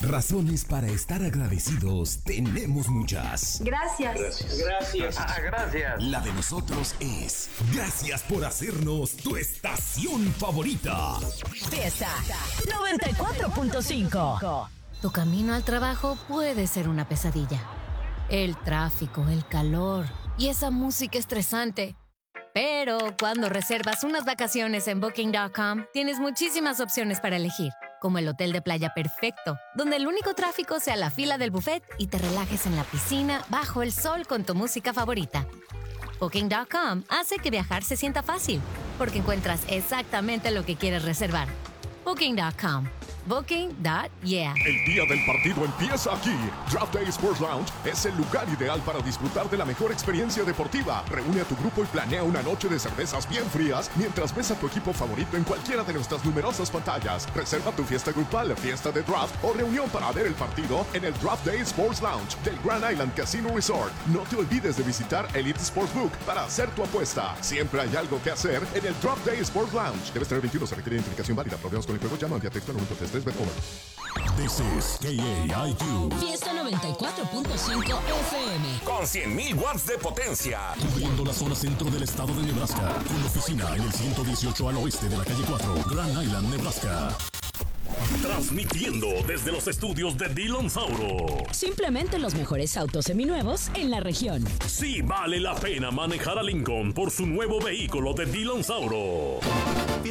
Razones para estar agradecidos tenemos muchas. Gracias. Gracias. La de nosotros es gracias por hacernos tu estación favorita. Fiesta 94.5. Tu camino al trabajo puede ser una pesadilla. El tráfico, el calor y esa música estresante. Pero cuando reservas unas vacaciones en Booking.com, tienes muchísimas opciones para elegir, como el hotel de playa perfecto, donde el único tráfico sea la fila del buffet y te relajes en la piscina bajo el sol con tu música favorita. Booking.com hace que viajar se sienta fácil, porque encuentras exactamente lo que quieres reservar. Booking.com. Booking.yeah. El día del partido empieza aquí. Draft Day Sports Lounge es el lugar ideal para disfrutar de la mejor experiencia deportiva. Reúne a tu grupo y planea una noche de cervezas bien frías mientras ves a tu equipo favorito en cualquiera de nuestras numerosas pantallas. Reserva tu fiesta grupal, fiesta de draft o reunión para ver el partido en el Draft Day Sports Lounge del Grand Island Casino Resort. No te olvides de visitar Elite Sportsbook para hacer tu apuesta. Siempre hay algo que hacer en el Draft Day Sports Lounge. Debes tener 21, se requiere identificación válida. Problemas con el juego, llama vía texto al 933. This is KAIQ. Fiesta 94.5 FM. Con 100.000 watts de potencia. Cubriendo la zona centro del estado de Nebraska. Con oficina en el 118 al oeste de la calle 4, Grand Island, Nebraska. Transmitiendo desde los estudios de Dillon Sauro. Simplemente los mejores autos seminuevos en la región. Sí vale la pena manejar a Lincoln por su nuevo vehículo de Dillon Sauro.